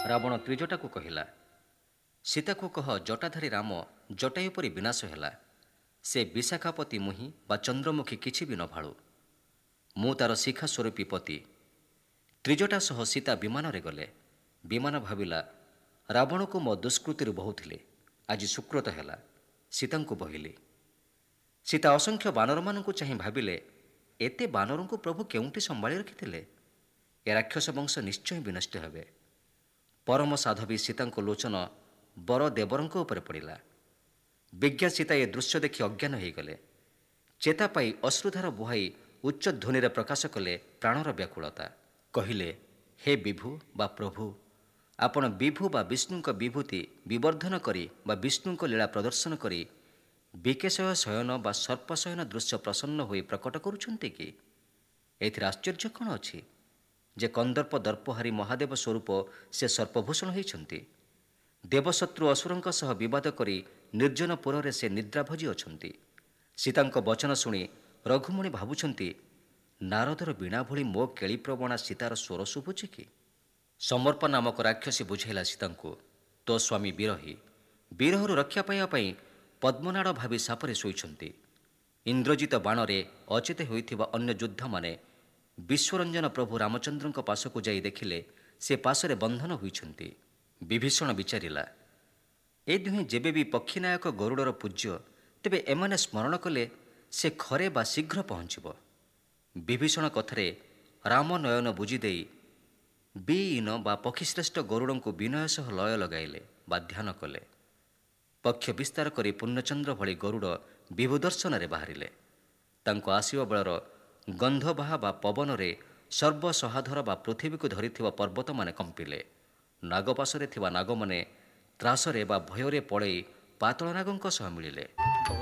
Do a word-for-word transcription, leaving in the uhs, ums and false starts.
ରାବଣ ତ୍ରିଜଟାକୁ କହିଲା, ସୀତାକୁ କହ ଜଟାଧାରୀ ରାମ ଜଟାୟୁ ପରି ବିନାଶ ହେଲା। ସେ ବିଶାଖାପତି ମୁହିଁ ବା ଚନ୍ଦ୍ରମୁଖୀ କିଛି ବି ନ ଭାଳୁ। ମୁଁ ତାର ଶିଖା ସ୍ୱରୂପୀ ପତି। ତ୍ରିଜଟା ସହ ସୀତା ବିମାନରେ ଗଲେ। ବିମାନ ଭାବିଲା, ରାବଣକୁ ମୋ ଦୁଷ୍କୃତିରୁ ବହୁଥିଲି, ଆଜି ସୁକୃତ ହେଲା, ସୀତାଙ୍କୁ ବହିଲି। ସୀତା ଅସଂଖ୍ୟ ବାନରମାନଙ୍କୁ ଚାହିଁ ଭାବିଲେ, ଏତେ ବାନରଙ୍କୁ ପ୍ରଭୁ କେଉଁଠି ସମ୍ଭାଳି ରଖିଥିଲେ? ଏ ରାକ୍ଷସ ବଂଶ ନିଶ୍ଚୟ ବିନଷ୍ଟ ହେବେ। ପରମ ସାଧବୀ ସୀତାଙ୍କ ଲୋଚନ ବର ଦେବରଙ୍କ ଉପରେ ପଡ଼ିଲା। ବିଜ୍ଞା ସୀତା ଏ ଦୃଶ୍ୟ ଦେଖି ଅଜ୍ଞାନ ହୋଇଗଲେ। ଚେତା ପାଇ ଅଶ୍ରୁଧାର ବୁହାଇ ଉଚ୍ଚ ଧ୍ୱନିରେ ପ୍ରକାଶ କଲେ ପ୍ରାଣର ବ୍ୟାକୁଳତା। କହିଲେ, ହେ ବିଭୁ ବା ପ୍ରଭୁ, ଆପଣ ବିଭୁ ବା ବିଷ୍ଣୁଙ୍କ ବିଭୂତି ବିବର୍ଦ୍ଧନ କରି ବା ବିଷ୍ଣୁଙ୍କ ଲୀଳା ପ୍ରଦର୍ଶନ କରି ବିକେଶୟ ଶୟନ ବା ସର୍ପ ଶୟନ ଦୃଶ୍ୟ ପ୍ରସନ୍ନ ହୋଇ ପ୍ରକଟ କରୁଛନ୍ତି କି? ଏଥିରେ ଆଶ୍ଚର୍ଯ୍ୟ କ'ଣ ଅଛି ଯେ କନ୍ଦର୍ପ ଦର୍ପହାରୀ ମହାଦେବ ସ୍ୱରୂପ ସେ ସର୍ପଭୂଷଣ ହୋଇଛନ୍ତି। ଦେବଶତ୍ରୁ ଅସୁରଙ୍କ ସହ ବିବାଦ କରି ନିର୍ଜନ ପୁରରେ ସେ ନିଦ୍ରାଭୋଜି ଅଛନ୍ତି। ସୀତାଙ୍କ ବଚନ ଶୁଣି ରଘୁମୁଣି ଭାବୁଛନ୍ତି, ନାରଦର ବୀଣା ଭଳି ମୋ କେଳିପ୍ରବଣା ସୀତାର ସ୍ୱର ଶୁଭୁଛି କି? ସମର୍ପ ନାମକ ରାକ୍ଷସୀ ବୁଝାଇଲା ସୀତାଙ୍କୁ, ତୋ ସ୍ୱାମୀ ବିରହୀ। ବିରହରୁ ରକ୍ଷା ପାଇବା ପାଇଁ ପଦ୍ମନାଡ଼ ଭାବି ସାପରେ ଶୋଇଛନ୍ତି। ଇନ୍ଦ୍ରଜିତ ବାଣରେ ଅଚେତ ହୋଇଥିବା ଅନ୍ୟ ଯୋଦ୍ଧାମାନେ ବିଶ୍ୱରଞ୍ଜନ ପ୍ରଭୁ ରାମଚନ୍ଦ୍ରଙ୍କ ପାଶକୁ ଯାଇ ଦେଖିଲେ ସେ ପାଶରେ ବନ୍ଧନ ହୋଇଛନ୍ତି। ବିଭୀଷଣ ବିଚାରିଲା, ଏ ଦୁହେଁ ଯେବେ ବି ପକ୍ଷୀନାୟକ ଗରୁଡ଼ର ପୂଜ୍ୟ, ତେବେ ଏମାନେ ସ୍ମରଣ କଲେ ସେ ଖରେ ବା ଶୀଘ୍ର ପହଞ୍ଚିବ। ବିଭୀଷଣ କଥାରେ ରାମ ନୟନ ବୁଜିଦେଇ ବିଇନ ବା ପକ୍ଷୀଶ୍ରେଷ୍ଠ ଗରୁଡ଼ଙ୍କୁ ବିନୟ ସହ ଲୟ ଲଗାଇଲେ ବା ଧ୍ୟାନ କଲେ। ପକ୍ଷ ବିସ୍ତାର କରି ପୂର୍ଣ୍ଣଚନ୍ଦ୍ର ଭଳି ଗରୁଡ଼ ବିଭୁ ଦର୍ଶନରେ ବାହାରିଲେ। ତାଙ୍କ ଆସିବା ବେଳର ଗନ୍ଧବାହା ବା ପବନରେ ସର୍ବସହାଧର ବା ପୃଥିବୀକୁ ଧରିଥିବା ପର୍ବତମାନେ କମ୍ପିଲେ। ନାଗପାଶରେ ଥିବା ନାଗମାନେ ତ୍ରାସରେ ବା ଭୟରେ ପଳେଇ ପାତଳ ନାଗଙ୍କ ସହ ମିଳିଲେ।